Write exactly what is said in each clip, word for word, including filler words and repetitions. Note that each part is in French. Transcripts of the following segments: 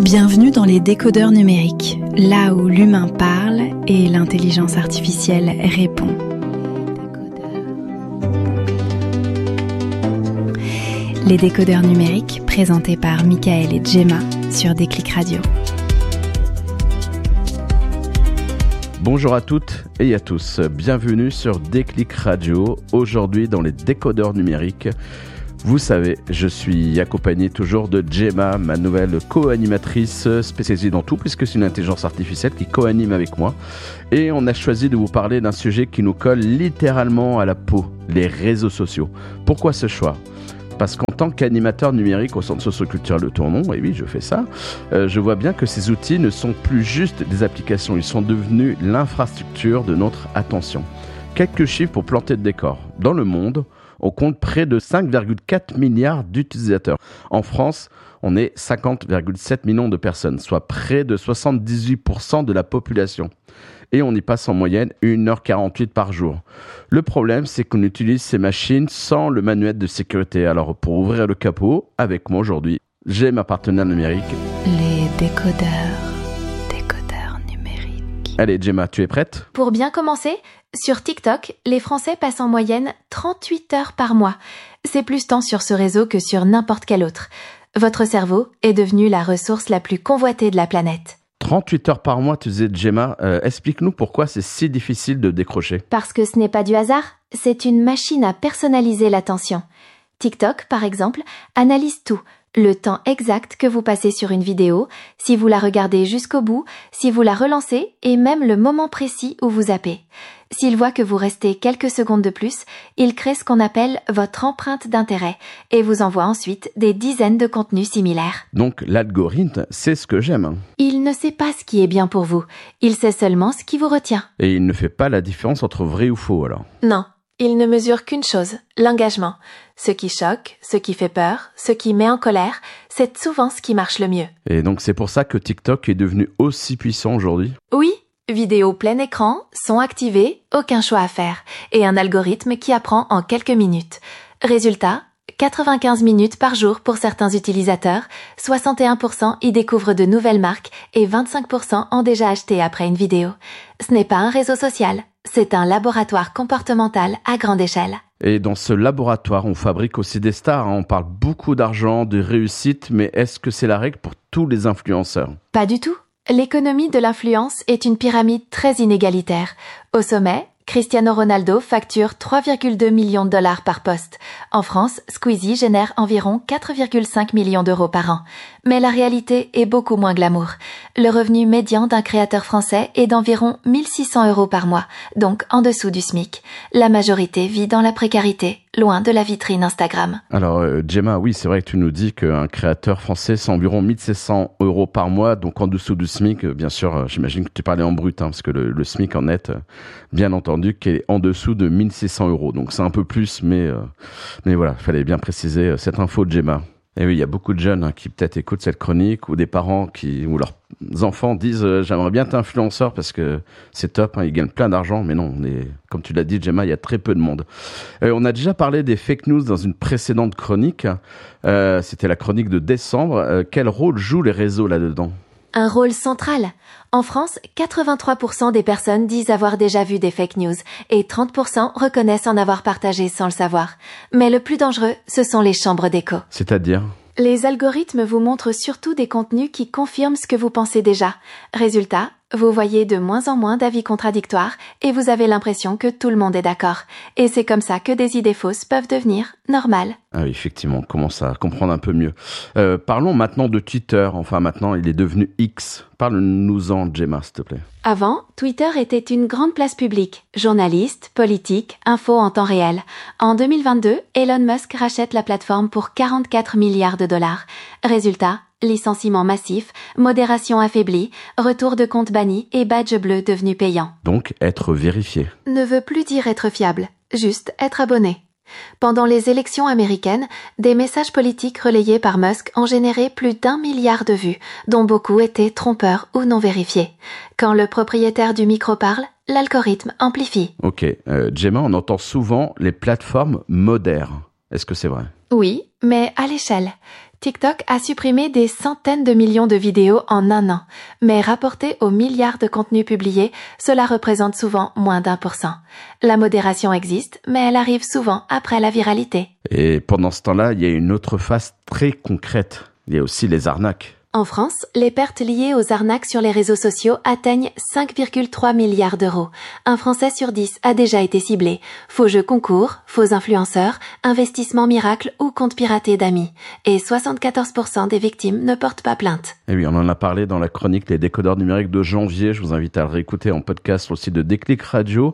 Bienvenue dans les décodeurs numériques, là où l'humain parle et l'intelligence artificielle répond. Les décodeurs numériques présentés par Michael et Gemma sur Déclic Radio. Bonjour à toutes et à tous, bienvenue sur Déclic Radio, aujourd'hui dans les décodeurs numériques. Vous savez, je suis accompagné toujours de Gemma, ma nouvelle co-animatrice spécialisée dans tout, puisque c'est une intelligence artificielle qui co-anime avec moi. Et on a choisi de vous parler d'un sujet qui nous colle littéralement à la peau, les réseaux sociaux. Pourquoi ce choix ? Parce qu'en tant qu'animateur numérique au Centre socioculturel de Tournon, et oui, je fais ça, euh, je vois bien que ces outils ne sont plus juste des applications, ils sont devenus l'infrastructure de notre attention. Quelques chiffres pour planter le décor. Dans le monde, on compte près de cinq virgule quatre milliards d'utilisateurs. En France, on est cinquante virgule sept millions de personnes, soit près de soixante-dix-huit pour cent de la population. Et on y passe en moyenne une heure quarante-huit par jour. Le problème, c'est qu'on utilise ces machines sans le manuel de sécurité. Alors, pour ouvrir le capot, avec moi aujourd'hui, j'ai ma partenaire numérique. Les décodeurs, décodeurs numériques. Allez, Gemma, tu es prête ? Pour bien commencer, sur TikTok, les Français passent en moyenne trente-huit heures par mois. C'est plus de temps sur ce réseau que sur n'importe quel autre. Votre cerveau est devenu la ressource la plus convoitée de la planète. trente-huit heures par mois, tu disais, Gemma. Euh, explique-nous pourquoi c'est si difficile de décrocher. Parce que ce n'est pas du hasard, c'est une machine à personnaliser l'attention. TikTok, par exemple, analyse tout. Le temps exact que vous passez sur une vidéo, si vous la regardez jusqu'au bout, si vous la relancez et même le moment précis où vous zappez. S'il voit que vous restez quelques secondes de plus, il crée ce qu'on appelle votre empreinte d'intérêt et vous envoie ensuite des dizaines de contenus similaires. Donc l'algorithme, c'est ce que j'aime. Il ne sait pas ce qui est bien pour vous, il sait seulement ce qui vous retient. Et il ne fait pas la différence entre vrai ou faux alors. Non. Il ne mesure qu'une chose, l'engagement. Ce qui choque, ce qui fait peur, ce qui met en colère, c'est souvent ce qui marche le mieux. Et donc c'est pour ça que TikTok est devenu aussi puissant aujourd'hui ? Oui, vidéo plein écran, son activé, aucun choix à faire, et un algorithme qui apprend en quelques minutes. Résultat, quatre-vingt-quinze minutes par jour pour certains utilisateurs, soixante et un pour cent y découvrent de nouvelles marques et vingt-cinq pour cent ont déjà acheté après une vidéo. Ce n'est pas un réseau social. C'est un laboratoire comportemental à grande échelle. Et dans ce laboratoire, on fabrique aussi des stars. On parle beaucoup d'argent, de réussite, mais est-ce que c'est la règle pour tous les influenceurs ? Pas du tout. L'économie de l'influence est une pyramide très inégalitaire. Au sommet, Cristiano Ronaldo facture trois virgule deux millions de dollars par poste. En France, Squeezie génère environ quatre virgule cinq millions d'euros par an. Mais la réalité est beaucoup moins glamour. Le revenu médian d'un créateur français est d'environ mille six cents euros par mois, donc en dessous du SMIC. La majorité vit dans la précarité, loin de la vitrine Instagram. Alors, euh, Gemma, oui, c'est vrai que tu nous dis qu'un créateur français, c'est environ mille six cents euros par mois, donc en dessous du SMIC. Euh, bien sûr, euh, j'imagine que tu parlais en brut, hein, parce que le, le SMIC en net, euh, bien entendu, qui est en dessous de mille six cents euros. Donc c'est un peu plus, mais, euh, mais voilà, il fallait bien préciser euh, cette info de Gemma. Et oui, il y a beaucoup de jeunes hein, qui peut-être écoutent cette chronique ou des parents qui ou leurs enfants disent euh, « J'aimerais bien être influenceur parce que c'est top, hein, ils gagnent plein d'argent. » Mais non, on est, comme tu l'as dit, Gemma, il y a très peu de monde. Euh, on a déjà parlé des fake news dans une précédente chronique. Euh, c'était la chronique de décembre. Euh, quel rôle jouent les réseaux là-dedans ? Un rôle central. En France, quatre-vingt-trois pour cent des personnes disent avoir déjà vu des fake news et trente pour cent reconnaissent en avoir partagé sans le savoir. Mais le plus dangereux, ce sont les chambres d'écho. C'est-à-dire ? Les algorithmes vous montrent surtout des contenus qui confirment ce que vous pensez déjà. Résultat, vous voyez de moins en moins d'avis contradictoires et vous avez l'impression que tout le monde est d'accord. Et c'est comme ça que des idées fausses peuvent devenir normales. Ah oui, effectivement, on commence à comprendre un peu mieux. Euh, parlons maintenant de Twitter. Enfin, maintenant, il est devenu X. Parle-nous-en, Gemma, s'il te plaît. Avant, Twitter était une grande place publique. Journalistes, politiques, infos en temps réel. En deux mille vingt-deux, Elon Musk rachète la plateforme pour quarante-quatre milliards de dollars. Résultat, licenciement massif, modération affaiblie, retour de compte banni et badge bleu devenu payant. Donc, être vérifié. Ne veut plus dire être fiable, juste être abonné. Pendant les élections américaines, des messages politiques relayés par Musk ont généré plus d'un milliard de vues, dont beaucoup étaient trompeurs ou non vérifiés. Quand le propriétaire du micro parle, l'algorithme amplifie. Ok, euh, Gemma, on entend souvent les plateformes modèrent. Est-ce que c'est vrai ? Oui, mais à l'échelle. TikTok a supprimé des centaines de millions de vidéos en un an, mais rapporté aux milliards de contenus publiés, cela représente souvent moins d'un pour cent. La modération existe, mais elle arrive souvent après la viralité. Et pendant ce temps-là, il y a une autre face très concrète. Il y a aussi les arnaques. En France, les pertes liées aux arnaques sur les réseaux sociaux atteignent cinq virgule trois milliards d'euros. Un Français sur dix a déjà été ciblé. Faux jeux concours, faux influenceurs, investissements miracles ou comptes piratés d'amis. Et soixante-quatorze pour cent des victimes ne portent pas plainte. Et oui, on en a parlé dans la chronique Les Décodeurs numériques de janvier. Je vous invite à le réécouter en podcast sur le site de Déclic Radio.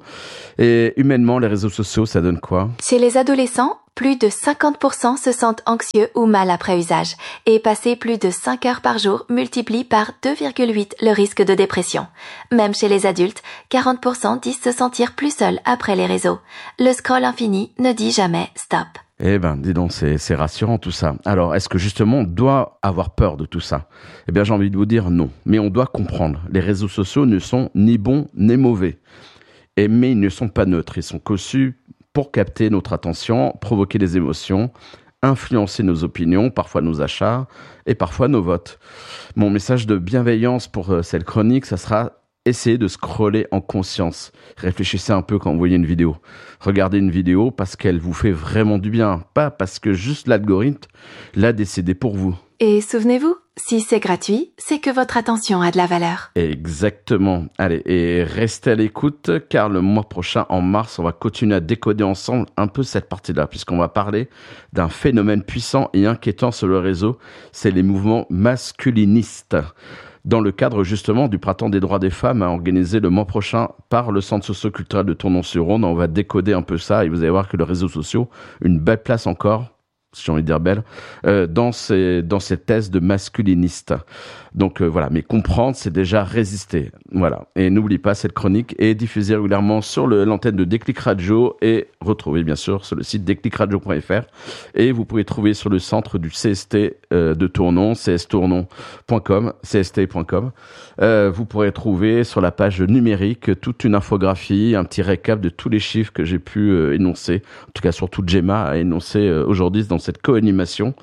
Et humainement, les réseaux sociaux, ça donne quoi? Chez les adolescents, plus de cinquante pour cent se sentent anxieux ou mal après usage. Et passer plus de cinq heures par jour multiplie par deux virgule huit le risque de dépression. Même chez les adultes, quarante pour cent disent se sentir plus seuls après les réseaux. Le scroll infini ne dit jamais stop. Eh ben, dis donc, c'est, c'est rassurant tout ça. Alors, est-ce que justement on doit avoir peur de tout ça? Eh bien, j'ai envie de vous dire non. Mais on doit comprendre. Les réseaux sociaux ne sont ni bons ni mauvais. Et, mais ils ne sont pas neutres. Ils sont conçus pour capter notre attention, provoquer des émotions, influencer nos opinions, parfois nos achats et parfois nos votes. Mon message de bienveillance pour cette chronique, ça sera essayez de scroller en conscience. Réfléchissez un peu quand vous voyez une vidéo. Regardez une vidéo parce qu'elle vous fait vraiment du bien, pas parce que juste l'algorithme l'a décidé pour vous. Et souvenez-vous, si c'est gratuit, c'est que votre attention a de la valeur. Exactement. Allez, et restez à l'écoute car le mois prochain, en mars, on va continuer à décoder ensemble un peu cette partie-là puisqu'on va parler d'un phénomène puissant et inquiétant sur le réseau, c'est les mouvements masculinistes. Dans le cadre justement du Printemps des droits des femmes organisé le mois prochain par le Centre socio-culturel de Tournon-sur-Rhône, on va décoder un peu ça et vous allez voir que les réseaux sociaux, une belle place encore, si j'ai envie de dire belle, euh, dans ces dans ces thèses de masculinistes. Donc euh, voilà, mais comprendre, c'est déjà résister. Voilà. Et n'oublie pas, cette chronique est diffusée régulièrement sur le, l'antenne de Déclic Radio et retrouvée bien sûr sur le site déclic radio point f r. Et vous pouvez trouver sur le centre du C S T euh, de Tournon, c s tournon point com, c s t point com. Euh, vous pourrez trouver sur la page numérique toute une infographie, un petit récap de tous les chiffres que j'ai pu euh, énoncer. En tout cas, surtout Gemma a énoncé euh, aujourd'hui dans cette co-animation.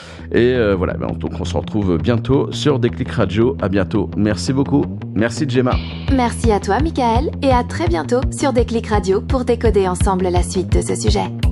Et euh, voilà, ben, donc on se retrouve bientôt sur Déclic Radio. À bientôt. Merci beaucoup. Merci Gemma. Merci à toi, Michael, et à très bientôt sur Déclic Radio pour décoder ensemble la suite de ce sujet.